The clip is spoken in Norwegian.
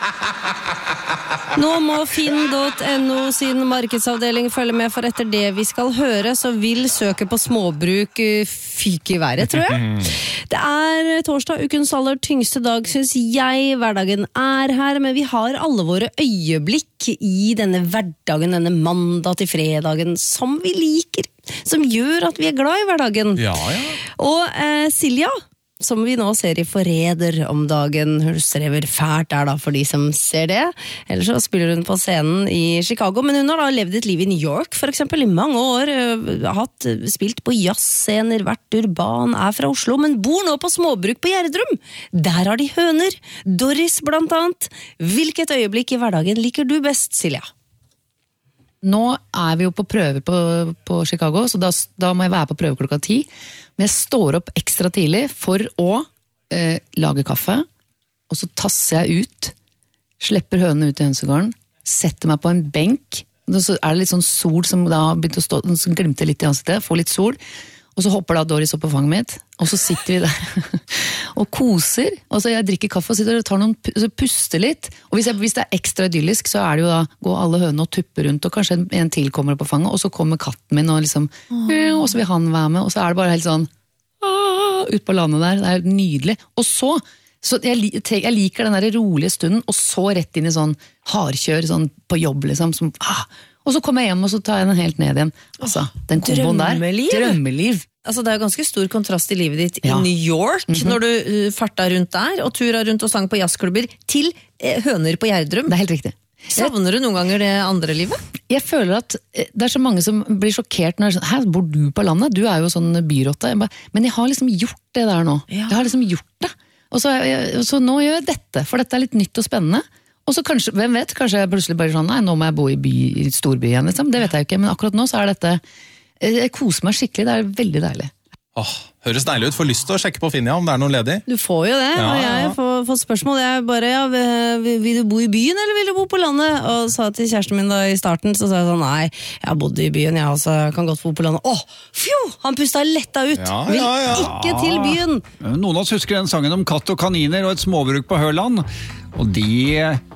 Nå må Finn.no sin markedsavdeling følge med, for etter det vi skal høre, så vil søket på småbruk fyke I været, tror jeg. Det torsdag, ukens aller tyngste dag, synes jeg. Hverdagen her, men vi har alle våre øyeblikk I denne hverdagen, denne mandag til fredagen, som vi liker, som gjør at vi glad I hverdagen. Ja. Og Silja, som vi nå ser I Forræder om dagen, hun strever fælt da for de som ser det. Ellers så spiller hun på scenen I Chicago, men hun har da levd et liv I New York, for eksempel, I mange år. Spilt på jazzscener, vært urban, fra Oslo, men bor nå på småbruk på Gjerdrum. Der har de høner, Doris blant annet. Hvilket øyeblikk I hverdagen liker du best, Silja? Nå vi jo på prøve på Chicago, så da må jeg være på prøve klokka 10. Men jeg står opp ekstra tidlig for å lage kaffe, og så tasser jeg ut, slipper hønene ut I hønsegården, setter meg på en benk, og så det litt sånn sol som da har begynt å stå, som glimter litt I ansiktet, får litt sol, og så hopper da Doris opp på fanget mitt, og så sitter vi der og koser, og så jeg drikker kaffe og sitter og tar så puster litt, og hvis det ekstra idyllisk, så det jo da, går alle hønene og tupper rundt, og kanskje en til kommer opp på fanget, og så kommer katten min, og liksom, og så vil han være med, og så det bare helt sånn, ut på landet der, det nydelig, og så jeg liker den der rolige stunden, og så rett inn I sånn hardkjør, sånn på jobb liksom, som, og så kommer jeg hjem, og så tar jeg den helt ned igjen. Altså, den komboen der. Drømmeliv. Altså, det jo ganske stor kontrast I livet ditt I New York, når du farta rundt der, og tura rundt og sang på jazzklubber, til høner på Gjerdrum. Det helt riktig. Savner du noen ganger det andre livet? Jeg føler at det så mange som blir sjokkert når sånn, her bor du på landet? Du jo sånn byråtte. Men jeg har liksom gjort det der nå. Jeg har liksom gjort det. Og så nå gjør jeg dette, for dette litt nytt og spennende. Og så kanskje, hvem vet, kanskje jeg plutselig bare sånn, nei, nå må jeg bo I storby igjen, liksom. Det vet jeg jo ikke, men akkurat nå så dette, jeg koser meg skikkelig, det veldig deilig. Høres deilig ut, får lyst til å sjekke på Finja om det noen ledig. Du får jo det, og jeg får fått spørsmål, jeg bare, vil du bo I byen, eller vil du bo på landet? Og sa til kjæresten min da I starten, så sa jeg sånn, nei, jeg har bodd I byen, jeg også kan godt bo på landet. Fjo, han pustet letta ut, vil ikke til byen. Noen av oss husker den sangen om katt og kaniner og et småbruk på Hørland, og de